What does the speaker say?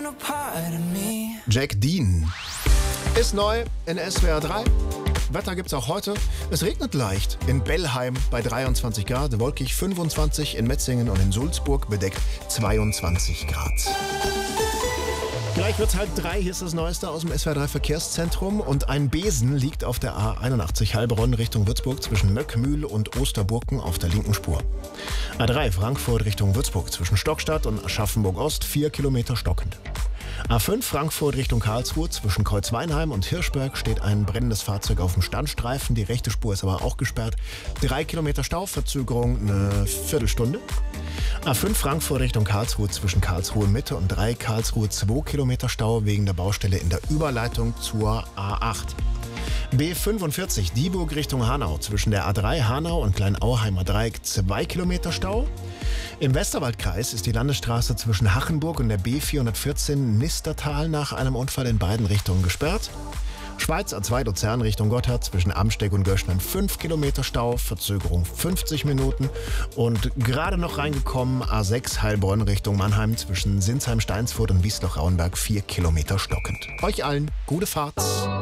Jack Dean ist neu in SWR 3. Wetter gibt's auch heute. Es regnet leicht. In Bellheim bei 23 Grad, wolkig 25, in Metzingen und in Sulzburg bedeckt 22 Grad. Gleich wird's 2:30, hier ist das Neueste aus dem SWR 3 Verkehrszentrum. Und ein Besen liegt auf der A81 Heilbronn Richtung Würzburg zwischen Möckmühl und Osterburken auf der linken Spur. A3 Frankfurt Richtung Würzburg zwischen Stockstadt und Aschaffenburg Ost 4 Kilometer stockend. A5 Frankfurt Richtung Karlsruhe zwischen Kreuzweinheim und Hirschberg steht ein brennendes Fahrzeug auf dem Standstreifen. Die rechte Spur ist aber auch gesperrt. 3 Kilometer Stau, Verzögerung eine Viertelstunde. A5 Frankfurt Richtung Karlsruhe zwischen Karlsruhe Mitte und 3 Karlsruhe 2 Kilometer Stau wegen der Baustelle in der Überleitung zur A8. B45 Dieburg Richtung Hanau zwischen der A3 Hanau und Kleinauheimer Dreieck 2 Kilometer Stau. Im Westerwaldkreis ist die Landesstraße zwischen Hachenburg und der B414 Nistertal nach einem Unfall in beiden Richtungen gesperrt. Schweiz A2 Luzern Richtung Gotthard zwischen Amsteg und Göschnen 5 Kilometer Stau, Verzögerung 50 Minuten. Und gerade noch reingekommen A6 Heilbronn Richtung Mannheim zwischen Sinsheim, Steinsfurt und Wiesloch-Rauenberg 4 Kilometer stockend. Euch allen gute Fahrt.